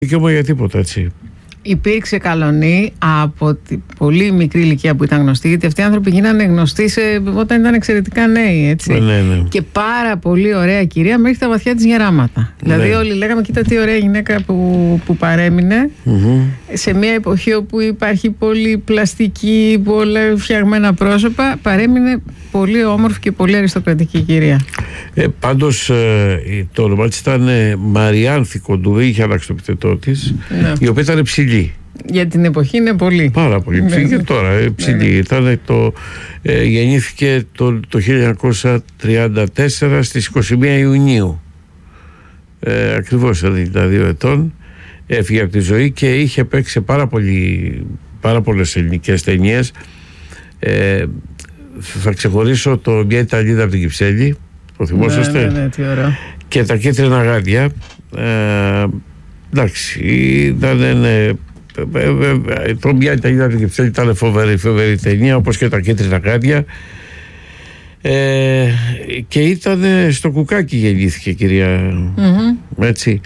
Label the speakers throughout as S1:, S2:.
S1: Και όμως για τίποτα, έτσι.
S2: Υπήρξε καλονή από πολύ μικρή ηλικία που ήταν γνωστή, γιατί αυτοί οι άνθρωποι γίνανε γνωστοί όταν ήταν εξαιρετικά νέοι, έτσι.
S1: Ναι.
S2: Και πάρα πολύ ωραία κυρία μέχρι τα βαθιά της γεράματα. Δηλαδή όλοι λέγαμε, κοίτα τι ωραία γυναίκα που παρέμεινε σε μια εποχή όπου υπάρχει πολύ πλαστική, πολλά φτιαγμένα πρόσωπα. Παρέμεινε πολύ όμορφη και πολύ αριστοκρατική κυρία.
S1: Πάντως το όνομα της ήταν Μαριάνθη Κοντούβη, είχε αλλάξει το επιθετό της, η οποία ήταν ψηλή.
S2: Για την εποχή είναι πολύ.
S1: Πάρα πολύ ψηλή και τώρα ψηλή. Ήταν γεννήθηκε το 1934 στις 21 Ιουνίου. Ακριβώς 92 ετών. Έφυγε από τη ζωή και είχε παίξει πάρα πολλές ελληνικές ταινίες. Θα ξεχωρίσω Μια Ιταλίδα από την Κυψέλη. Το θυμόσαστε?
S2: Ναι, τι ωραίο.
S1: Και Τα Κίτρινα Γάντια. Εντάξει, ήταν το Μια Ιταλίδα από την Κυψέλη ήταν φοβερή ταινία, όπως και Τα Κίτρινα Γάντια. Και ήταν στο Κουκάκι γεννήθηκε, κυρία. Έτσι.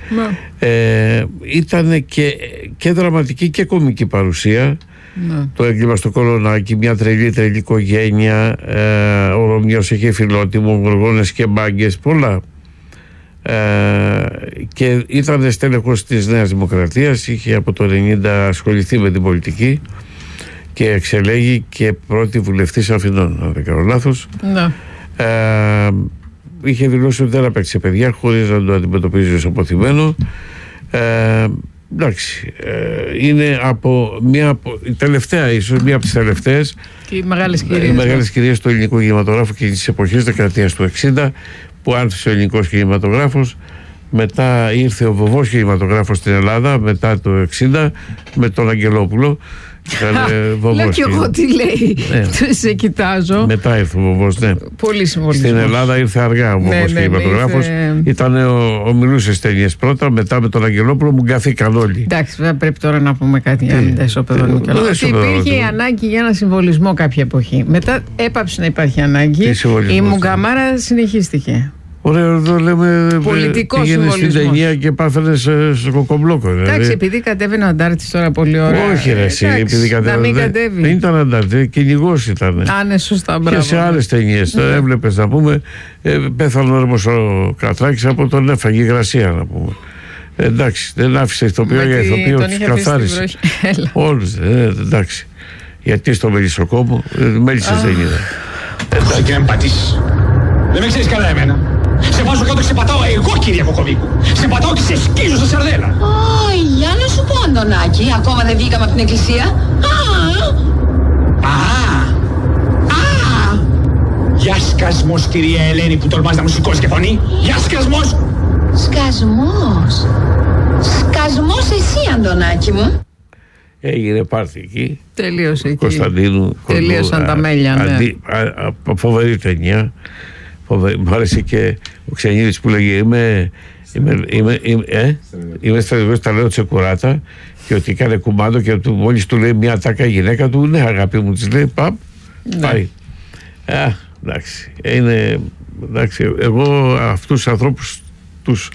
S1: Ήταν και δραματική και κομική παρουσία. Το έγκλημα στο Κολονάκι, μια τρελή οικογένεια, ο Ρωμιός είχε φιλότιμο, γοργόνες και μπάγκες, πολλά. Και ήταν στέλεχος της Νέας Δημοκρατίας, είχε από το 90 ασχοληθεί με την πολιτική και εξελέγει και πρώτη βουλευτής Αθηνών, αν δεν κάνω λάθος. Είχε δηλώσει ότι δεν απέκτησε παιδιά χωρίς να το αντιμετωπίζει ως αποθυμένο. Εντάξει, είναι η τελευταία, ίσως μία από τις τελευταίες
S2: και οι μεγάλες
S1: κυρίες του ελληνικού κινηματογράφου και της εποχής δεκαετίας του 60 που άνθησε ο ελληνικός κινηματογράφος. Μετά ήρθε ο βοβός κινηματογράφος στην Ελλάδα μετά το 60 με τον Αγγελόπουλο.
S2: Λέω και εγώ τι λέει. Σε κοιτάζω.
S1: Μετά ήρθε ο βοβός, ναι.
S2: Πολύ συμβολισμός.
S1: Στην Ελλάδα ήρθε αργά ο βοβός κινηματογράφος. Ήταν ο μιλούσες ταινίες πρώτα, μετά με τον Αγγελόπουλο μου γκαθήκαν όλοι.
S2: Εντάξει, βέβαια πρέπει τώρα να πούμε κάτι για να μην τα ισοπεδώνουμε κι όλα. Υπήρχε η ανάγκη για ένα συμβολισμό κάποια εποχή. Μετά έπαψε να υπάρχει ανάγκη. Η Μουγκαμάρα συνεχίστηκε.
S1: Ωραία, εδώ λέμε.
S2: Πολιτικό
S1: πήγαινε στην ταινία και πάφερε στο κοκομπλόκο.
S2: Εντάξει, επειδή κατέβαινε ο Αντάρτης τώρα πολύ ωραία.
S1: Όχι, ρε, εσύ, επειδή κατέβαινε. Δεν ήταν Αντάρτη, κυνηγός ήταν.
S2: Ναι, σωστά, μπράβο.
S1: Και σε άλλες ταινίες. Έβλεπες να πούμε. Πέθανε όρμος ο Κατράκης από τον έφαγε υγρασία, να πούμε. Εντάξει, δεν άφησε ηθοποιό για ηθοποιό, τους καθάρισε. Όλους, εντάξει. Γιατί στο Μελισσοκόμο, μέλισσες δεν είδα.
S3: Εντάξει, και να μην πατήσεις. Δεν με ξέρεις καλά εμένα. Σε βάζω κάτω και σε πατάω εγώ, κυρία Κοκομίκου. Σε πατάω και σε σκίζω στα σαρδέλα.
S4: Για να σου πω, Αντωνάκη, ακόμα δεν βγήκαμε από την εκκλησία.
S3: Για σκασμός, κυρία Ελένη, που τολμάς να μου σηκώσεις και φωνή. Για σκασμός.
S4: Σκασμός. Σκασμός εσύ, Αντωνάκη μου.
S1: Έγινε πάρτι εκεί.
S2: Τελείωσε εκεί.
S1: Κωνσταντίνου.
S2: Τελείωσαν τα μέλια, ναι.
S1: Φοβερή ταινία. Μου άρεσε και ο Ξενίδης που λέγε είμαι στρατηγός τα λέω Τσεκουράτα και ότι έκανε κουμάντο και μόλις του λέει μια τάκα η γυναίκα του, ναι αγάπη μου, της λέει παπ, πάει. Εντάξει, εγώ αυτούς τους ανθρώπους τους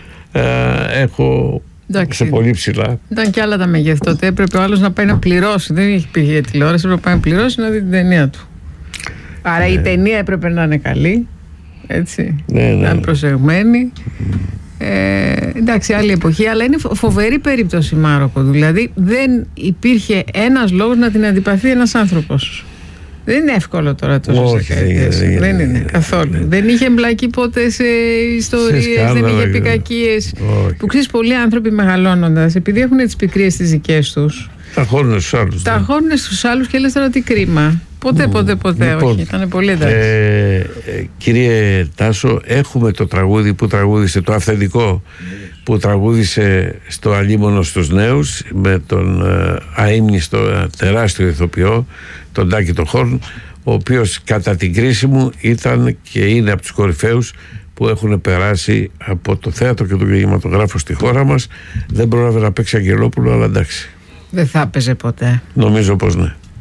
S1: έχω σε πολύ ψηλά.
S2: Ήταν και άλλα τα μεγέθη τότε, έπρεπε ο άλλος να πάει να πληρώσει, δεν υπήρχε τηλεόραση, έπρεπε να πάει να πληρώσει να δει την ταινία του. Άρα η ταινία έπρεπε να είναι καλή, έτσι, να είναι προσεγμένη. Εντάξει, άλλη εποχή, αλλά είναι φοβερή περίπτωση Μάροκο. Δηλαδή δεν υπήρχε ένας λόγος να την αντιπαθεί ένας άνθρωπος. Δεν είναι εύκολο τώρα τόσο δεν είναι καθόλου. Δεν είχε εμπλακεί ποτέ σε ιστορίες, δεν είχε πει κακίες. Που ξέρεις, πολλοί άνθρωποι μεγαλώνοντας, επειδή έχουν τις πικρίες τις δικές τους,
S1: τα χώρουνε στους άλλους.
S2: Τα χώρουνε στους άλλους και λες τώρα τι κρίμα. Ποτέ, λοιπόν, όχι. Ήταν πολύ εντάξει.
S1: Κύριε Τάσο, έχουμε το τραγούδι που τραγούδισε, το αυθεντικό που τραγούδισε στο Αλίμονο στους Νέους με τον αείμνηστο τεράστιο ηθοποιό, τον Τάκη τον Χόρν, ο οποίος κατά την κρίση μου ήταν και είναι από τους κορυφαίους που έχουν περάσει από το θέατρο και τον κινηματογράφο στη χώρα μας. Δεν πρόλαβε να παίξει Αγγελόπουλο, αλλά εντάξει.
S2: Δεν θα έπαιζε ποτέ.
S1: Νομίζω πως ναι.